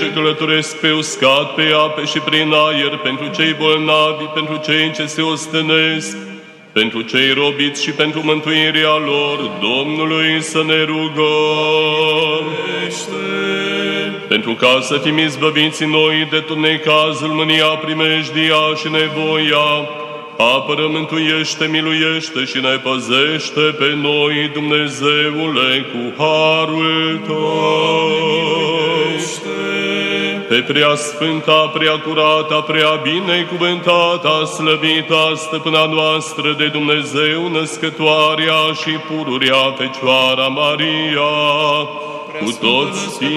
ce călătoresc pe uscat, pe ape și prin aer, pentru cei bolnavi, pentru cei ce se ostenesc, pentru cei robiți și pentru mântuirea lor, Domnului să ne rugăm. Pentru ca să fim izbăviți noi de tot necazul, mânia, primejdia și nevoia, apără, mântuiește, miluiește și ne păzește pe noi, Dumnezeule, cu harul Tău. Pe prea sfânta, prea curata, prea binecuvântata, slăvita stăpâna noastră de Dumnezeu, născătoarea și pururea Fecioara Maria, cu toți